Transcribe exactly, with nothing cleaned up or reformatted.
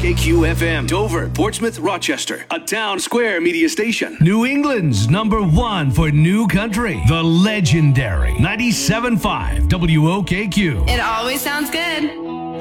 K Q F M, Dover, Portsmouth, Rochester, a Town Square media station. New England's number one for new country, the legendary ninety-seven point five W O K Q. It always sounds good.